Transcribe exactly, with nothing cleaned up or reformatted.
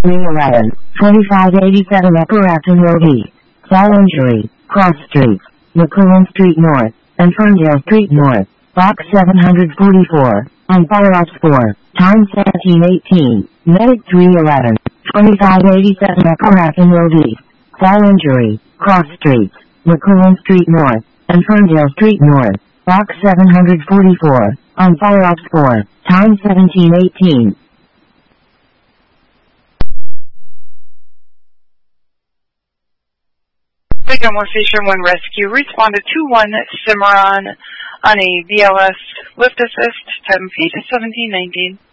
three eleven, twenty-five eighty-seven Upper Acton Road East. Fall injury, cross streets, McClellan Street North, and Ferndale Street North, box seven forty-four, on follow-ups four, time seventeen eighteen, medic three eleven, twenty-five eighty-seven Upper Acton Road East. Fall injury, cross streets, McClellan Street North, and Ferndale Street North, box seven forty-four, on follow-ups four, time seventeen eighteen. Tacoma Station one Rescue responded to one Cimarron on a B L S lift assist, time feet seventeen nineteen.